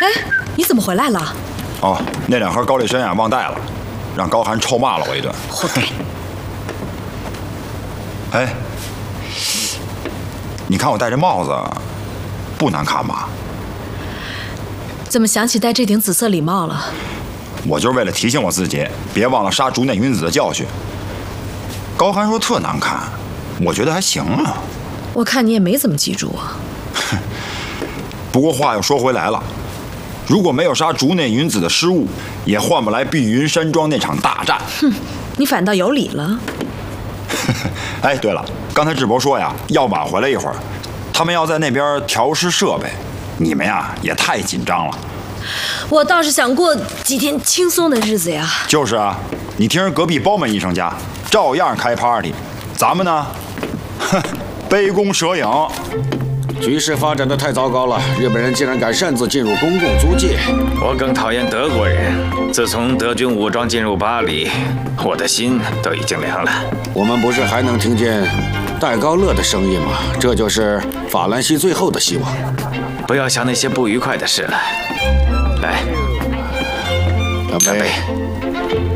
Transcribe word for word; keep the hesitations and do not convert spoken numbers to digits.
哎，你怎么回来了？ 哦，那两盒高丽参呀忘带了，让高寒臭骂了我一顿。 活该！ 哎，你看我戴这帽子，不难看吧？ 怎么想起戴这顶紫色礼帽了？ 我就是为了提醒我自己，别忘了杀竹内云子的教训。高寒说特难看，我觉得还行啊。 我看你也没怎么记住啊。 不过话又说回来了，如果没有杀竹内云子的失误，也换不来碧云山庄那场大战。 哼，你反倒有理了。 哎，对了，刚才智博说呀，要晚回来一会儿，他们要在那边调试设备，你们呀也太紧张了。 我倒是想过几天轻松的日子呀。 就是啊，你听人隔壁包门医生家，照样开 party， 咱们呢，哼，杯弓蛇影。 局势发展的太糟糕了，日本人竟然敢擅自进入公共租界。 我更讨厌德国人。自从德军武装进入巴黎，我的心都已经凉了。 我们不是还能听见戴高乐的声音吗？这就是法兰西最后的希望。 不要想那些不愉快的事了。来， 干杯！